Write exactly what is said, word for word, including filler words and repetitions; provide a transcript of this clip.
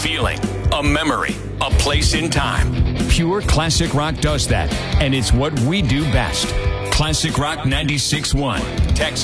feeling, a memory, a place in time. Pure classic rock does that, and it's what we do best. Classic Rock ninety-six point one, Texas.